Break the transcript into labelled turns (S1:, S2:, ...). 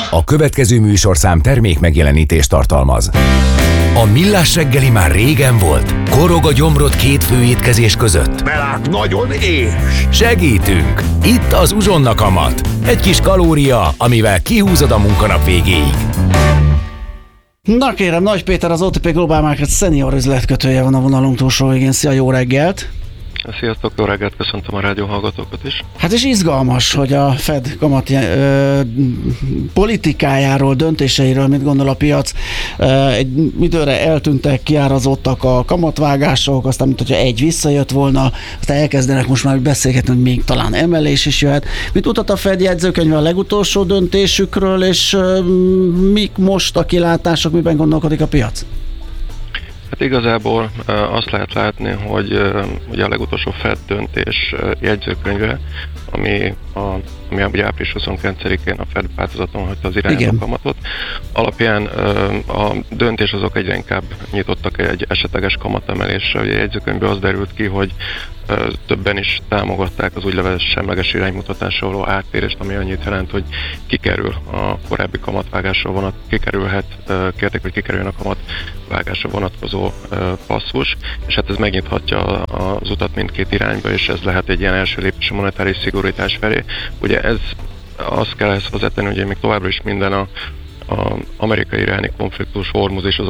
S1: A következő műsorszám termék megjelenítést tartalmaz. A Millás reggeli már régen volt. Korog a gyomrod két főétkezés között.
S2: Mert nagyon éhes.
S1: Segítünk! Itt az Uzsonna kamat. Egy kis kalória, amivel kihúzod a munkanap végéig.
S3: Na kérem, Nagy Péter, az OTP Global Markets senior üzletkötője van a vonalunk túlsó végén. Szia, jó reggelt!
S4: Sziasztok, jó reggelt, köszöntöm a rádió hallgatókat is.
S3: Hát és izgalmas, hogy a Fed kamat politikájáról, döntéseiről mit gondol a piac. Egy időre eltűntek, kiárazottak a kamatvágások, aztán mint hogyha egy visszajött volna, aztán elkezdenek most már beszélgetni, hogy még talán emelés is jöhet. Mit mutat a Fed jegyzőkönyve a legutolsó döntésükről, és mik most a kilátások, miben gondolkodik a piac?
S4: Hát igazából azt lehet látni, hogy ugye a legutolsó Fed döntés jegyzőkönyve, ami ugye április 29-én a Fed változaton hagyta az irányadó kamatot. Alapján a döntés azok egyre inkább nyitottak egy esetleges kamatemelésre. Ugye a jegyzőkönyvből az derült ki, hogy többen is támogatták az úgynevezett semleges iránymutatásra való áttérést, ami annyit jelent, hogy kikerül a korábbi kamatvágásra kérték, hogy kikerüljön a kamatvágásra vonatkozó passzus, és hát ez megnyithatja az utat mindkét irányba, és ez lehet egy ilyen első lépés a monetáris szigorítás felé. Ugye ez azt kell ezt hozzátenni, hogy még továbbra is minden a amerikai iráni konfliktus, Hormuz és az